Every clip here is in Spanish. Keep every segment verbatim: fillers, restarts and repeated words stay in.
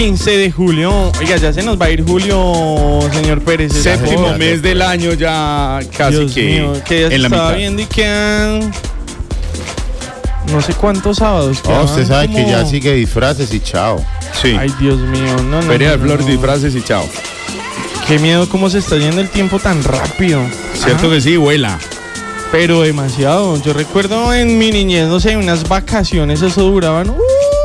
quince de julio. Oiga, ya se nos va a ir julio, señor Pérez. Séptimo ya, mes ya, del año ya casi. Dios que mío, que ya se en la estaba mitad. viendo y quedan no sé cuántos sábados. Oh, usted sabe como... que ya sigue disfraces y chao. Sí. Ay, Dios mío, no, no. Feria no, de flores, no. disfraces y chao. Qué miedo cómo se está yendo el tiempo tan rápido. Cierto Ajá. que sí, vuela. Pero demasiado. Yo recuerdo en mi niñez, no sé, unas vacaciones, eso duraban. Uh,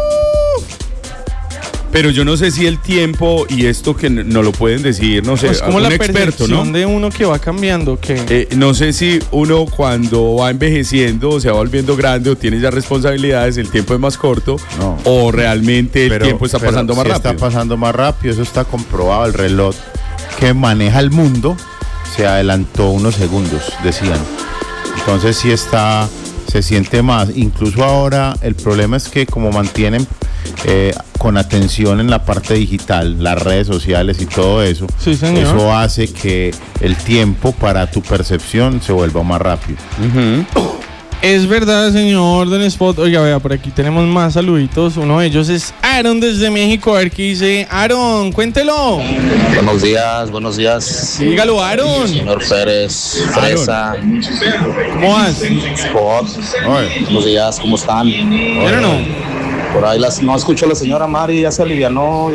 Pero yo no sé si el tiempo y esto que no lo pueden decir, no sé, es como un la experto, percepción ¿no? de uno que va cambiando, que Eh, no sé si uno cuando va envejeciendo o se va volviendo grande o tiene ya responsabilidades, el tiempo es más corto No. o realmente el Pero- tiempo está pero pasando más sí rápido. Está pasando más rápido, eso está comprobado. El reloj que maneja el mundo se adelantó unos segundos, decían. Entonces sí está, se siente más. Incluso ahora el problema es que como mantienen eh, con atención en la parte digital, las redes sociales y todo eso, Sí, señor. eso hace que el tiempo para tu percepción se vuelva más rápido. Ujú. es verdad, señor Don Spot. Oiga, vea, por aquí tenemos más saluditos. Uno de ellos es Aaron desde México. A ver qué dice. Aaron, cuéntelo. Buenos días, buenos días. Dígalo, Aaron. Señor Pérez, Fresa, ¿Cómo vas? Spot. Oye. Buenos días, ¿cómo están? ¿Bien o no? Por ahí las, no escucho a la señora Mari, ya se alivianó.